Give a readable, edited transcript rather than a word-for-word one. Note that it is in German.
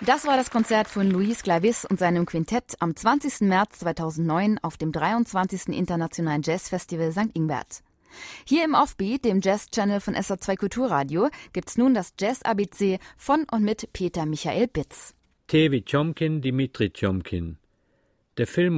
Das war das Konzert von Luis Clavis und seinem Quintett am 20. März 2009 auf dem 23. Internationalen Jazzfestival St. Ingbert. Hier im Offbeat, dem Jazz-Channel von SA2 Kulturradio, gibt's nun das Jazz-ABC von und mit Peter Michael Bitz. T wie Tjomkin, Dimitri Tjomkin. Der Film